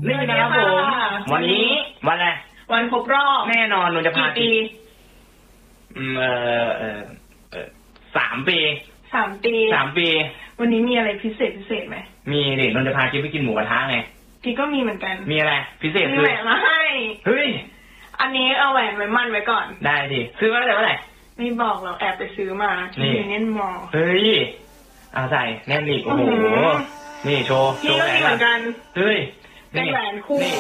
นี่นะครับผมวันนี้วันอะไรวันครบรอบแน่นอนนนจะพากี่ปี 3 ปี3 ปีวันนี้มีอะไรพิเศษไหมมีดินนจะพากิ๊บไปกินหมูกระทะไงกิ๊บก็มีเหมือนกันมีอะไรพิเศษมีแหวนมาให้เฮ้ยอันนี้เอาแหวนไว้มั่นไว้ก่อนได้ดิซื้อมาตั้งแต่เมื่อไหร่ไม่บอกเราแอบไปซื้อมาที่ยูเนียนมอลล์เฮ้ยเอาใส่แน่นอีกโอ้โหนี่โชว์นี่ก็มีเหมือนกันเฮ้ยเป็นแหวนคู่